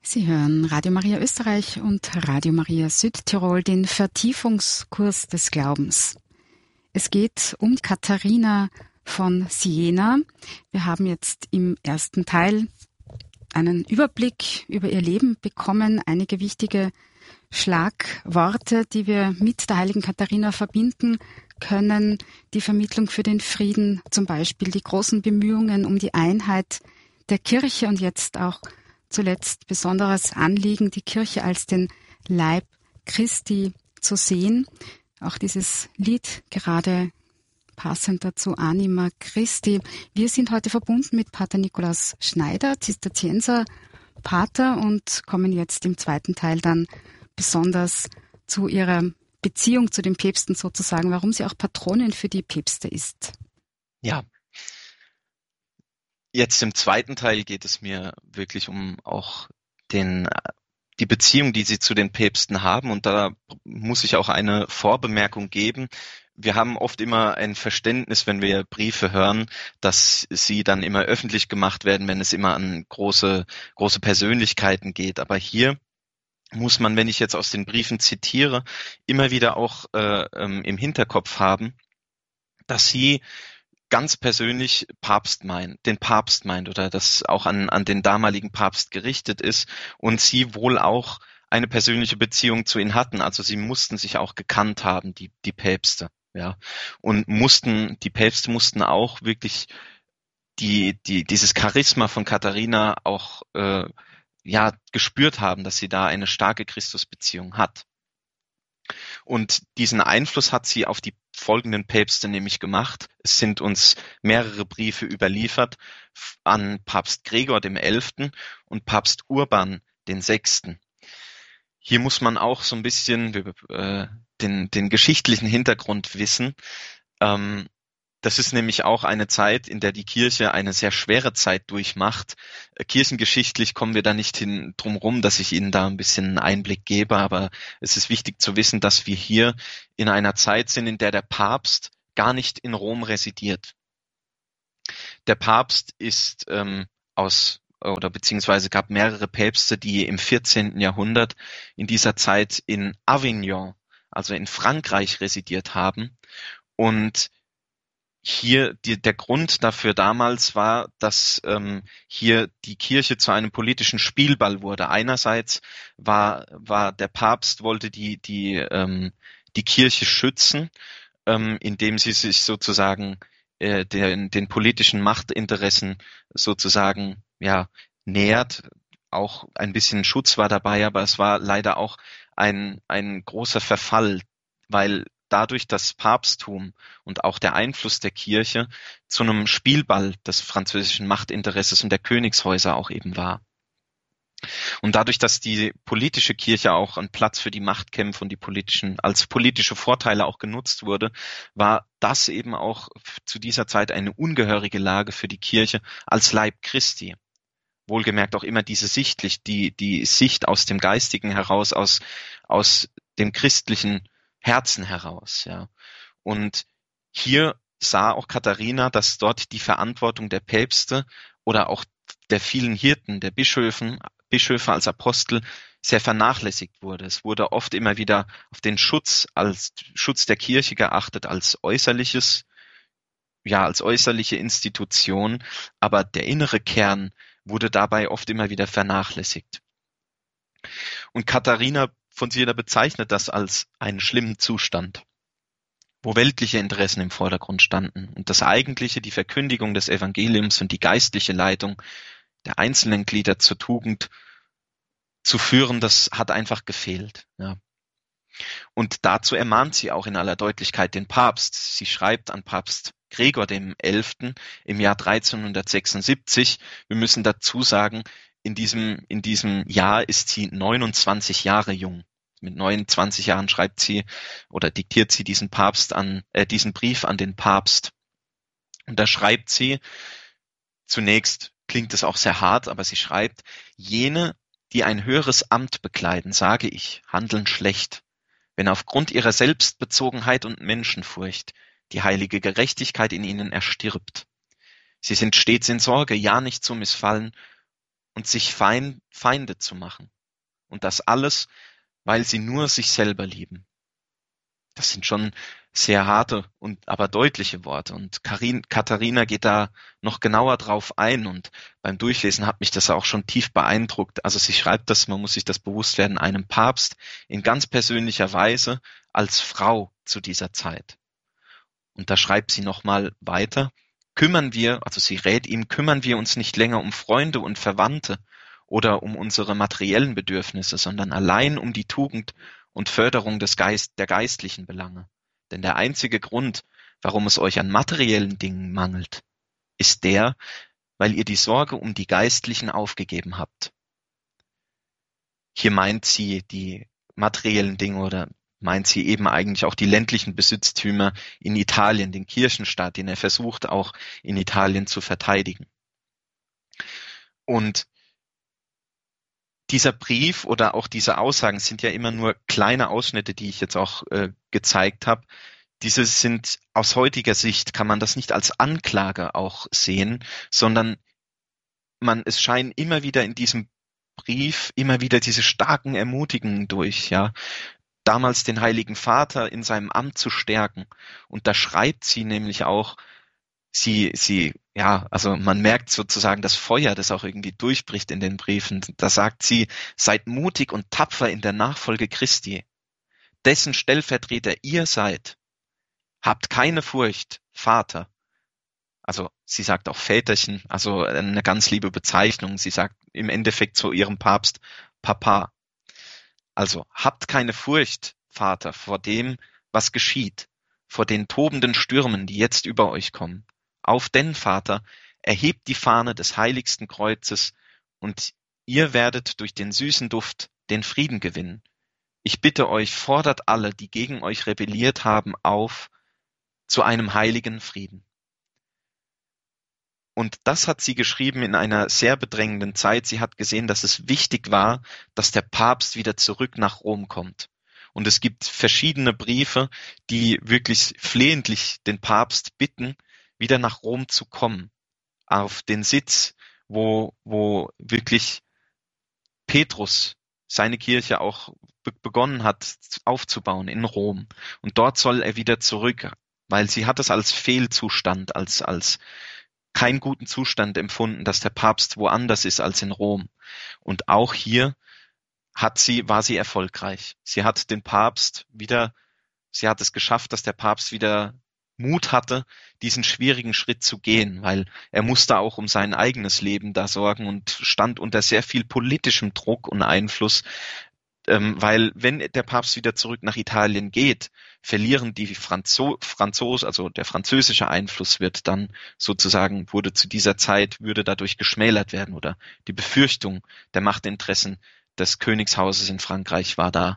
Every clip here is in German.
Sie hören Radio Maria Österreich und Radio Maria Südtirol, den Vertiefungskurs des Glaubens. Es geht um Katharina von Siena. Wir haben jetzt im ersten Teil einen Überblick über ihr Leben bekommen, einige wichtige Schlagworte, die wir mit der heiligen Katharina verbinden können. Die Vermittlung für den Frieden, zum Beispiel die großen Bemühungen um die Einheit der Kirche und jetzt auch zuletzt besonderes Anliegen, die Kirche als den Leib Christi zu sehen. Auch dieses Lied gerade passend dazu, Anima Christi. Wir sind heute verbunden mit Pater Nikolaus Schneider, Zisterzienser Pater, und kommen jetzt im zweiten Teil dann besonders zu ihrer Beziehung zu den Päpsten sozusagen, warum sie auch Patronin für die Päpste ist. Ja. Jetzt im zweiten Teil geht es mir wirklich um auch die Beziehung, die sie zu den Päpsten haben. Und da muss ich auch eine Vorbemerkung geben. Wir haben oft immer ein Verständnis, wenn wir Briefe hören, dass sie dann immer öffentlich gemacht werden, wenn es immer an große Persönlichkeiten geht. Aber hier muss man, wenn ich jetzt aus den Briefen zitiere, immer wieder auch im Hinterkopf haben, dass sie ganz persönlich den Papst meint oder das auch an den damaligen Papst gerichtet ist und sie wohl auch eine persönliche Beziehung zu ihm hatten. Also sie mussten sich auch gekannt haben, die Päpste, ja. Und die Päpste mussten auch wirklich dieses Charisma von Katharina auch, gespürt haben, dass sie da eine starke Christusbeziehung hat. Und diesen Einfluss hat sie auf die folgenden Päpste nämlich gemacht. Es sind uns mehrere Briefe überliefert an Papst Gregor XI. Und Papst Urban VI. Hier muss man auch so ein bisschen den geschichtlichen Hintergrund wissen. Das ist nämlich auch eine Zeit, in der die Kirche eine sehr schwere Zeit durchmacht. Kirchengeschichtlich kommen wir da nicht drum rum, dass ich Ihnen da ein bisschen einen Einblick gebe, aber es ist wichtig zu wissen, dass wir hier in einer Zeit sind, in der der Papst gar nicht in Rom residiert. Der Papst ist beziehungsweise gab mehrere Päpste, die im 14. Jahrhundert in dieser Zeit in Avignon, also in Frankreich, residiert haben. Und hier der Grund dafür damals war, dass hier die Kirche zu einem politischen Spielball wurde. Einerseits war der Papst wollte die Kirche schützen, indem sie sich sozusagen den politischen Machtinteressen sozusagen nähert. Auch ein bisschen Schutz war dabei, aber es war leider auch ein großer Verfall, weil dadurch das Papsttum und auch der Einfluss der Kirche zu einem Spielball des französischen Machtinteresses und der Königshäuser auch eben war. Und dadurch, dass die politische Kirche auch ein Platz für die Machtkämpfe und als politische Vorteile auch genutzt wurde, war das eben auch zu dieser Zeit eine ungehörige Lage für die Kirche als Leib Christi. Wohlgemerkt auch immer die Sicht aus dem Geistigen heraus, aus dem christlichen Herzen heraus, ja. Und hier sah auch Katharina, dass dort die Verantwortung der Päpste oder auch der vielen Hirten, der Bischöfe als Apostel sehr vernachlässigt wurde. Es wurde oft immer wieder auf den Schutz der Kirche geachtet, als äußerliche Institution, aber der innere Kern wurde dabei oft immer wieder vernachlässigt. Und Katharina von Siena bezeichnet das als einen schlimmen Zustand, wo weltliche Interessen im Vordergrund standen und das Eigentliche, die Verkündigung des Evangeliums und die geistliche Leitung der einzelnen Glieder zur Tugend zu führen, das hat einfach gefehlt. Ja. Und dazu ermahnt sie auch in aller Deutlichkeit den Papst. Sie schreibt an Papst Gregor XI. Im Jahr 1376, wir müssen dazu sagen, in diesem Jahr ist sie 29 Jahre jung. Mit 29 Jahren schreibt sie oder diktiert sie diesen Brief an den Papst. Und da schreibt sie, zunächst klingt es auch sehr hart, aber sie schreibt, jene, die ein höheres Amt bekleiden, sage ich, handeln schlecht, wenn aufgrund ihrer Selbstbezogenheit und Menschenfurcht die heilige Gerechtigkeit in ihnen erstirbt. Sie sind stets in Sorge, ja nicht zu missfallen, und sich Feinde zu machen. Und das alles, weil sie nur sich selber lieben. Das sind schon sehr harte und aber deutliche Worte. Und Katharina geht da noch genauer drauf ein. Und beim Durchlesen hat mich das auch schon tief beeindruckt. Also sie schreibt das, man muss sich das bewusst werden, einem Papst in ganz persönlicher Weise als Frau zu dieser Zeit. Und da schreibt sie nochmal weiter. Also sie rät ihm, kümmern wir uns nicht länger um Freunde und Verwandte oder um unsere materiellen Bedürfnisse, sondern allein um die Tugend und Förderung der geistlichen Belange. Denn der einzige Grund, warum es euch an materiellen Dingen mangelt, ist der, weil ihr die Sorge um die geistlichen aufgegeben habt. Hier meint sie die materiellen Dinge oder meint sie eben eigentlich auch die ländlichen Besitztümer in Italien, den Kirchenstaat, den er versucht auch in Italien zu verteidigen. Und dieser Brief oder auch diese Aussagen sind ja immer nur kleine Ausschnitte, die ich jetzt auch gezeigt habe. Diese sind aus heutiger Sicht, kann man das nicht als Anklage auch sehen, sondern es scheinen immer wieder in diesem Brief immer wieder diese starken Ermutigungen durch, ja. Damals den Heiligen Vater in seinem Amt zu stärken. Und da schreibt sie nämlich auch, also man merkt sozusagen das Feuer, das auch irgendwie durchbricht in den Briefen. Da sagt sie, seid mutig und tapfer in der Nachfolge Christi, dessen Stellvertreter ihr seid. Habt keine Furcht, Vater. Also sie sagt auch Väterchen, also eine ganz liebe Bezeichnung. Sie sagt im Endeffekt zu ihrem Papst Papa. Also habt keine Furcht, Vater, vor dem, was geschieht, vor den tobenden Stürmen, die jetzt über euch kommen. Auf denn, Vater, erhebt die Fahne des heiligsten Kreuzes, und ihr werdet durch den süßen Duft den Frieden gewinnen. Ich bitte euch, fordert alle, die gegen euch rebelliert haben, auf zu einem heiligen Frieden. Und das hat sie geschrieben in einer sehr bedrängenden Zeit. Sie hat gesehen, dass es wichtig war, dass der Papst wieder zurück nach Rom kommt. Und es gibt verschiedene Briefe, die wirklich flehentlich den Papst bitten, wieder nach Rom zu kommen, auf den Sitz, wo wirklich Petrus seine Kirche auch begonnen hat aufzubauen in Rom. Und dort soll er wieder zurück, weil sie hat es als Fehlzustand, als keinen guten Zustand empfunden, dass der Papst woanders ist als in Rom. Und auch hier war sie erfolgreich. Sie hat es geschafft, dass der Papst wieder Mut hatte, diesen schwierigen Schritt zu gehen, weil er musste auch um sein eigenes Leben da sorgen und stand unter sehr viel politischem Druck und Einfluss, weil wenn der Papst wieder zurück nach Italien geht, verlieren die Franzosen, also der französische Einfluss wurde zu dieser Zeit dadurch geschmälert werden, oder die Befürchtung der Machtinteressen des Königshauses in Frankreich war da,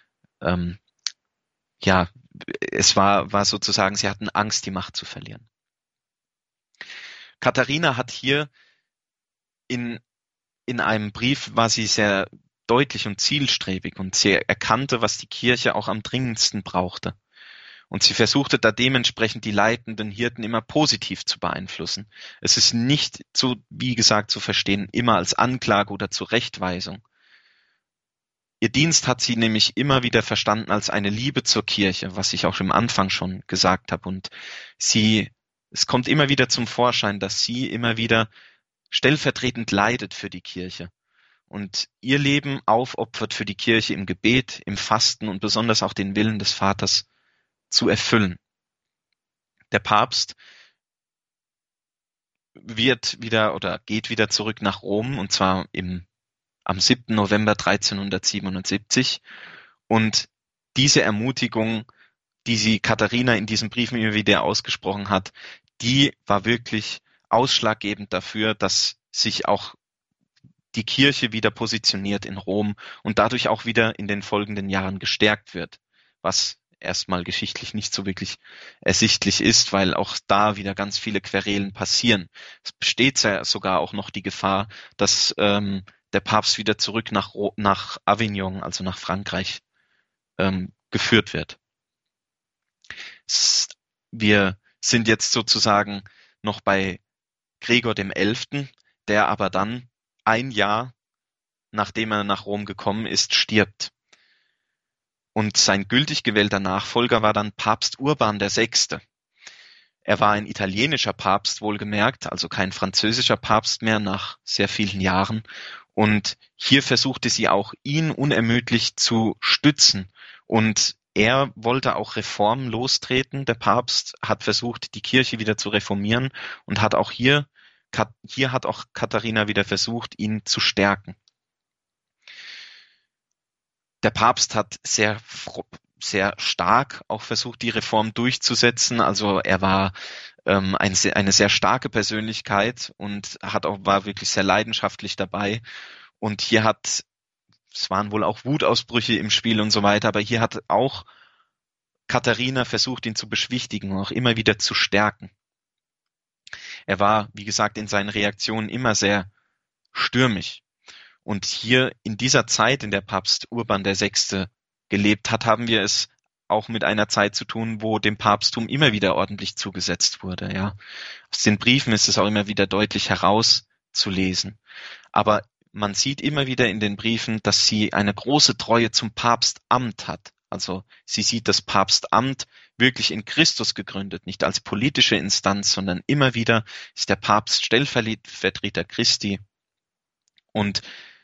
es war sozusagen, sie hatten Angst, die Macht zu verlieren. Katharina hat hier in einem Brief war sie sehr deutlich und zielstrebig, und sie erkannte, was die Kirche auch am dringendsten brauchte. Und sie versuchte da dementsprechend die leitenden Hirten immer positiv zu beeinflussen. Es ist nicht so, wie gesagt, zu verstehen, immer als Anklage oder Zurechtweisung. Ihr Dienst hat sie nämlich immer wieder verstanden als eine Liebe zur Kirche, was ich auch im Anfang schon gesagt habe. Und es kommt immer wieder zum Vorschein, dass sie immer wieder stellvertretend leidet für die Kirche und ihr Leben aufopfert für die Kirche im Gebet, im Fasten und besonders auch den Willen des Vaters zu erfüllen. Der Papst geht wieder zurück nach Rom, und zwar am 7. November 1377. Und diese Ermutigung, die sie Katharina in diesen Briefen immer wieder ausgesprochen hat, die war wirklich ausschlaggebend dafür, dass sich auch die Kirche wieder positioniert in Rom und dadurch auch wieder in den folgenden Jahren gestärkt wird, was erstmal geschichtlich nicht so wirklich ersichtlich ist, weil auch da wieder ganz viele Querelen passieren. Es besteht ja sogar auch noch die Gefahr, dass der Papst wieder zurück nach Avignon, also nach Frankreich, geführt wird. Wir sind jetzt sozusagen noch bei Gregor XI., der aber dann ein Jahr, nachdem er nach Rom gekommen ist, stirbt. Und sein gültig gewählter Nachfolger war dann Papst Urban VI. Er war ein italienischer Papst, wohlgemerkt, also kein französischer Papst mehr nach sehr vielen Jahren. Und hier versuchte sie auch, ihn unermüdlich zu stützen. Und er wollte auch Reformen lostreten. Der Papst hat versucht, die Kirche wieder zu reformieren und hat auch hier hat auch Katharina wieder versucht, ihn zu stärken. Der Papst hat sehr stark auch versucht, die Reform durchzusetzen. Also er war eine sehr starke Persönlichkeit und war wirklich sehr leidenschaftlich dabei. Und es waren wohl auch Wutausbrüche im Spiel und so weiter, aber hier hat auch Katharina versucht, ihn zu beschwichtigen und auch immer wieder zu stärken. Er war, wie gesagt, in seinen Reaktionen immer sehr stürmisch. Und hier in dieser Zeit, in der Papst Urban VI. Gelebt hat, haben wir es auch mit einer Zeit zu tun, wo dem Papsttum immer wieder ordentlich zugesetzt wurde. Ja. Aus den Briefen ist es auch immer wieder deutlich herauszulesen. Aber man sieht immer wieder in den Briefen, dass sie eine große Treue zum Papstamt hat. Also sie sieht das Papstamt wirklich in Christus gegründet, nicht als politische Instanz, sondern immer wieder ist der Papst Stellvertreter Christi. Und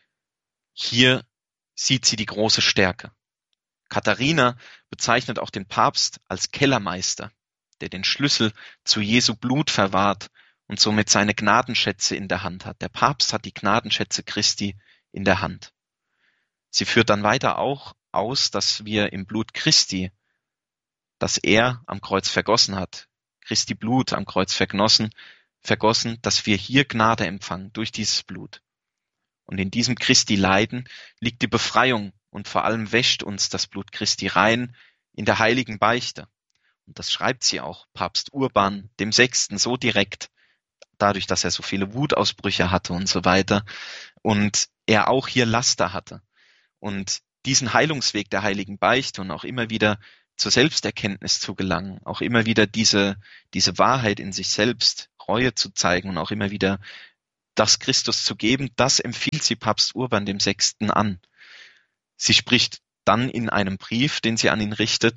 hier sieht sie die große Stärke. Katharina bezeichnet auch den Papst als Kellermeister, der den Schlüssel zu Jesu Blut verwahrt und somit seine Gnadenschätze in der Hand hat. Der Papst hat die Gnadenschätze Christi in der Hand. Sie führt dann weiter auch aus, dass wir im Blut Christi, das er am Kreuz vergossen hat, Christi Blut am Kreuz vergossen, dass wir hier Gnade empfangen durch dieses Blut. Und in diesem Christi Leiden liegt die Befreiung und vor allem wäscht uns das Blut Christi rein in der heiligen Beichte. Und das schreibt sie auch, Papst Urban VI. So direkt, dadurch, dass er so viele Wutausbrüche hatte und so weiter und er auch hier Laster hatte. Und diesen Heilungsweg der heiligen Beichte und auch immer wieder zur Selbsterkenntnis zu gelangen, auch immer wieder diese Wahrheit in sich selbst, Reue zu zeigen und auch immer wieder das Christus zu geben, das empfiehlt sie Papst Urban VI. An. Sie spricht dann in einem Brief, den sie an ihn richtet,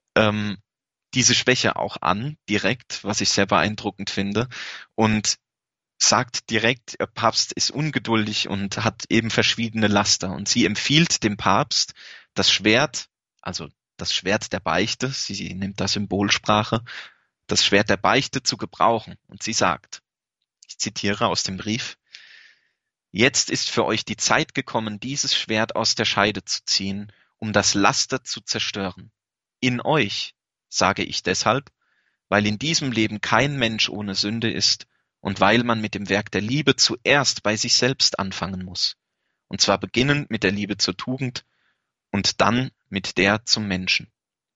diese Schwäche auch an, direkt, was ich sehr beeindruckend finde, und sagt direkt, der Papst ist ungeduldig und hat eben verschiedene Laster. Und sie empfiehlt dem Papst, das Schwert, also das Schwert der Beichte, sie nimmt da Symbolsprache, das Schwert der Beichte zu gebrauchen. Und sie sagt, ich zitiere aus dem Brief, jetzt ist für euch die Zeit gekommen, dieses Schwert aus der Scheide zu ziehen, um das Laster zu zerstören. In euch, sage ich deshalb, weil in diesem Leben kein Mensch ohne Sünde ist und weil man mit dem Werk der Liebe zuerst bei sich selbst anfangen muss. Und zwar beginnend mit der Liebe zur Tugend und dann mit der zum Menschen.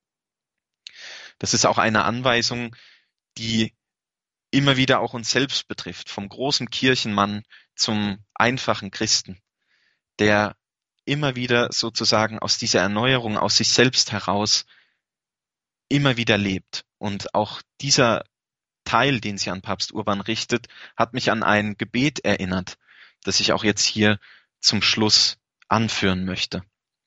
Das ist auch eine Anweisung, die immer wieder auch uns selbst betrifft, vom großen Kirchenmann zum einfachen Christen, der immer wieder sozusagen aus dieser Erneuerung, aus sich selbst heraus immer wieder lebt. Und auch dieser Teil, den sie an Papst Urban richtet, hat mich an ein Gebet erinnert, das ich auch jetzt hier zum Schluss anführen möchte.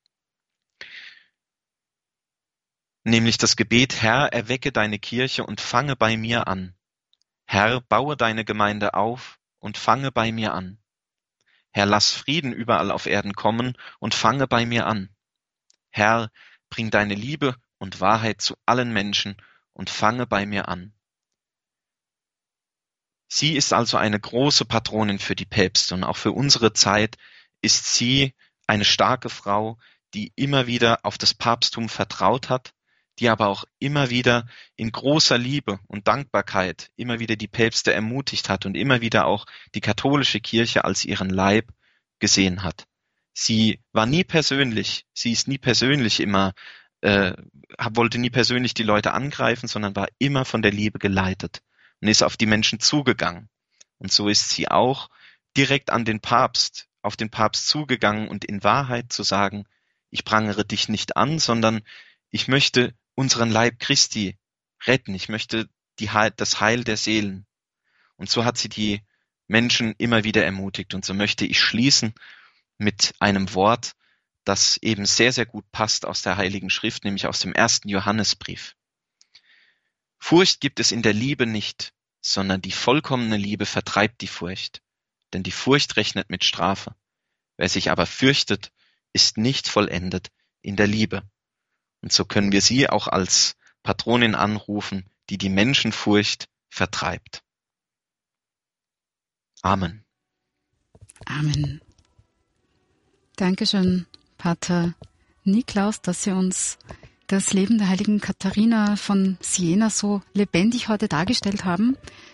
Nämlich das Gebet, Herr, erwecke deine Kirche und fange bei mir an. Herr, baue deine Gemeinde auf und fange bei mir an. Herr, lass Frieden überall auf Erden kommen und fange bei mir an. Herr, bring deine Liebe und Wahrheit zu allen Menschen und fange bei mir an. Sie ist also eine große Patronin für die Päpste und auch für unsere Zeit ist sie eine starke Frau, die immer wieder auf das Papsttum vertraut hat, die aber auch immer wieder in großer Liebe und Dankbarkeit immer wieder die Päpste ermutigt hat und immer wieder auch die katholische Kirche als ihren Leib gesehen hat. Sie war nie persönlich, sie ist nie persönlich immer, wollte nie persönlich die Leute angreifen, sondern war immer von der Liebe geleitet und ist auf die Menschen zugegangen. Und so ist sie auch direkt auf den Papst zugegangen und in Wahrheit zu sagen, ich prangere dich nicht an, sondern ich möchte unseren Leib Christi retten. Ich möchte das Heil der Seelen. Und so hat sie die Menschen immer wieder ermutigt. Und so möchte ich schließen mit einem Wort, das eben sehr, sehr gut passt aus der Heiligen Schrift, nämlich aus dem 1. Johannesbrief. Furcht gibt es in der Liebe nicht, sondern die vollkommene Liebe vertreibt die Furcht. Denn die Furcht rechnet mit Strafe. Wer sich aber fürchtet, ist nicht vollendet in der Liebe. Und so können wir sie auch als Patronin anrufen, die die Menschenfurcht vertreibt. Amen. Amen. Dankeschön, Pater Niklaus, dass Sie uns das Leben der heiligen Katharina von Siena so lebendig heute dargestellt haben.